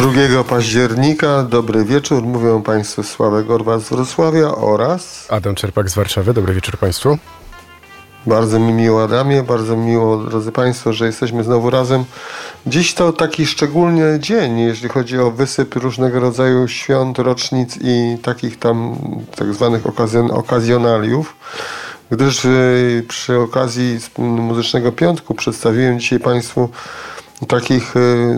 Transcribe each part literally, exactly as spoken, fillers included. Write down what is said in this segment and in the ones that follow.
drugiego października. Dobry wieczór. Mówią Państwu Sławek Gorbat z Wrocławia oraz Adam Czerpak z Warszawy. Dobry wieczór Państwu. Bardzo mi miło, Adamie, bardzo miło, drodzy Państwo, że jesteśmy znowu razem. Dziś to taki szczególny dzień, jeśli chodzi o wysyp różnego rodzaju świąt, rocznic i takich tam tak zwanych okazjon- okazjonaliów, gdyż przy okazji Muzycznego Piątku przedstawiłem dzisiaj Państwu takich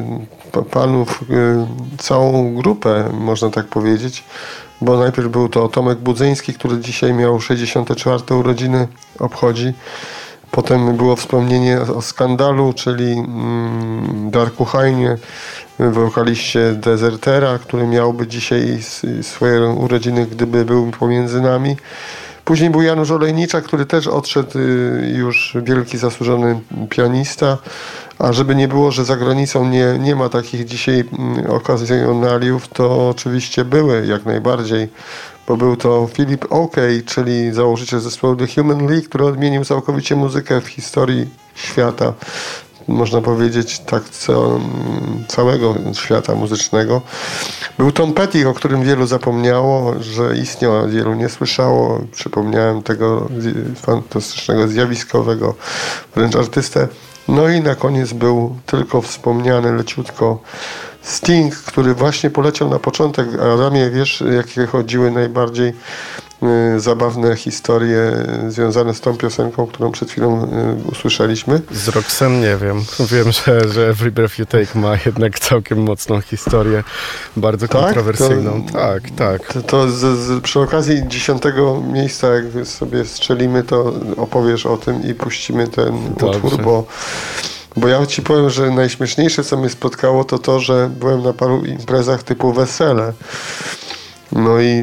panów, całą grupę, można tak powiedzieć, bo najpierw był to Tomek Budzyński, który dzisiaj miał sześćdziesiąte czwarte urodziny, obchodzi. Potem było wspomnienie o Skandalu, czyli mm, Darku Hajnie, wokaliście Dezertera, który miałby dzisiaj swoje urodziny, gdyby był pomiędzy nami. Później był Janusz Olejniczak, który też odszedł, już wielki, zasłużony pianista. A żeby nie było, że za granicą nie, nie ma takich dzisiaj okazjonaliów, to oczywiście były jak najbardziej, bo był to Philip Oakey, czyli założyciel zespołu The Human League, który odmienił całkowicie muzykę w historii świata. Można powiedzieć tak co, całego świata muzycznego. Był Tom Petty, o którym wielu zapomniało, że istniał, a wielu nie słyszało. Przypomniałem tego fantastycznego, zjawiskowego wręcz artystę. No i na koniec był tylko wspomniany leciutko Sting, który właśnie poleciał na początek. Adamie, wiesz, jakie chodziły najbardziej y, zabawne historie związane z tą piosenką, którą przed chwilą y, usłyszeliśmy? Z Roxanne nie wiem. Wiem, że, że Every Breath You Take ma jednak całkiem mocną historię, bardzo tak? kontrowersyjną. To, tak, tak. To, to z, z, przy okazji dziesiątego miejsca, jak sobie strzelimy, to opowiesz o tym i puścimy ten Dobrze. utwór, bo Bo ja ci powiem, że najśmieszniejsze, co mnie spotkało, to to, że byłem na paru imprezach typu wesele. No i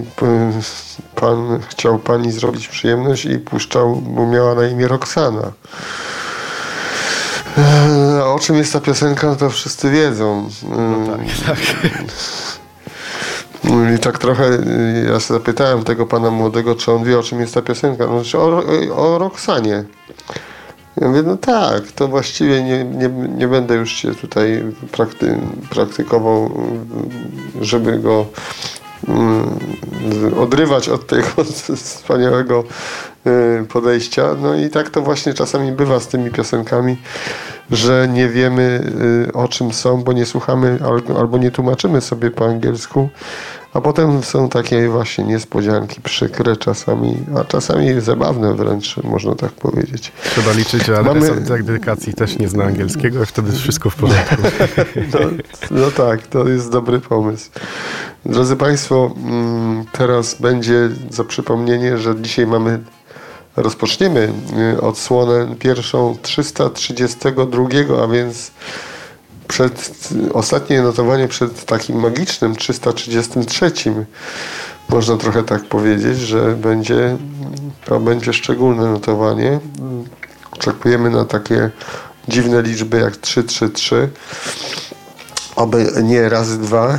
pan chciał pani zrobić przyjemność i puszczał, bo miała na imię Roxana. A o czym jest ta piosenka, to wszyscy wiedzą. No tak, tak. I tak trochę ja się zapytałem tego pana młodego, czy on wie, o czym jest ta piosenka. No, znaczy o, o Roxanie. Ja mówię, no tak, to właściwie nie, nie, nie będę już się tutaj prakty, praktykował, żeby go um, odrywać od tego wspaniałego y, podejścia. No i tak to właśnie czasami bywa z tymi piosenkami, że nie wiemy y, o czym są, bo nie słuchamy albo, albo nie tłumaczymy sobie po angielsku. A potem są takie właśnie niespodzianki, przykre czasami, a czasami zabawne wręcz, można tak powiedzieć. Trzeba liczyć, że adresat Mamy... dedykacji też nie zna angielskiego, a wtedy wszystko w porządku. No, no tak, to jest dobry pomysł. Drodzy Państwo, teraz będzie za przypomnienie, że dzisiaj mamy, rozpoczniemy odsłonę pierwszą trzysta trzydziestego drugiego, a więc przed ostatnie notowanie przed takim magicznym trzysta trzydziestym trzecim. Można trochę tak powiedzieć, że będzie to będzie szczególne notowanie. Oczekujemy na takie dziwne liczby jak trzy trzy trzy. Oby nie razy dwa.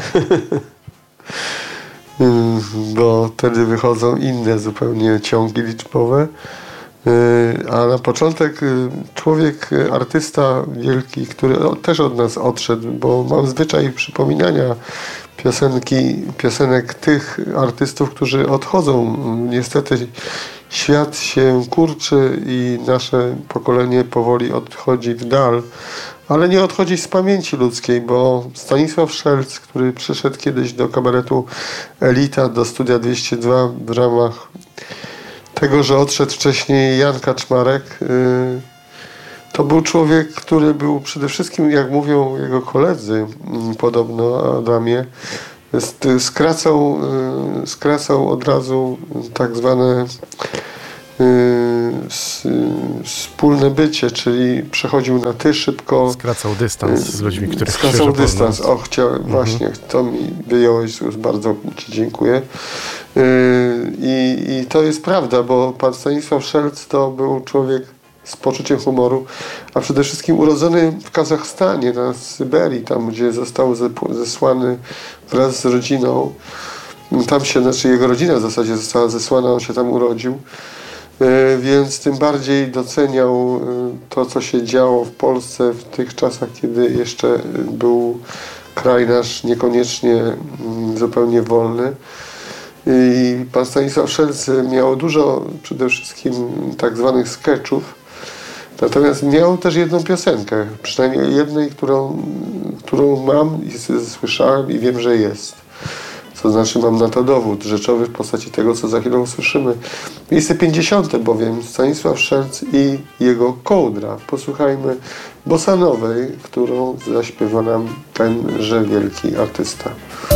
Bo wtedy wychodzą inne zupełnie ciągi liczbowe. A na początek człowiek, artysta wielki, który też od nas odszedł, bo mam zwyczaj przypominania piosenki, piosenek tych artystów, którzy odchodzą. Niestety świat się kurczy i nasze pokolenie powoli odchodzi w dal, ale nie odchodzi z pamięci ludzkiej, bo Stanisław Szelc, który przyszedł kiedyś do kabaretu Elita, do Studia dwieście dwa w ramach tego, że odszedł wcześniej Jan Kaczmarek, to był człowiek, który był przede wszystkim, jak mówią jego koledzy, podobno Adamie, skracał, skracał od razu tak zwane wspólne bycie, czyli przechodził na ty szybko. Skracał dystans z ludźmi, których Skracał dystans, o chciałem, mhm. właśnie, to mi wyjąłeś, bardzo ci dziękuję. I, I to jest prawda, bo pan Stanisław Szelc to był człowiek z poczuciem humoru, a przede wszystkim urodzony w Kazachstanie, na Syberii, tam gdzie został zesłany wraz z rodziną. Tam się, znaczy jego rodzina w zasadzie została zesłana, on się tam urodził. Więc tym bardziej doceniał to, co się działo w Polsce w tych czasach, kiedy jeszcze był kraj nasz niekoniecznie mm, zupełnie wolny. I pan Stanisław Szelc miał dużo przede wszystkim tak zwanych sketchów, natomiast miał też jedną piosenkę, przynajmniej jednej, którą, którą mam i słyszałem i wiem, że jest. To znaczy mam na to dowód rzeczowy w postaci tego, co za chwilę usłyszymy. Miejsce pięćdziesiąte bowiem Stanisław Szelc i jego Kołdra. Posłuchajmy bossa nowej, którą zaśpiewa nam tenże wielki artysta.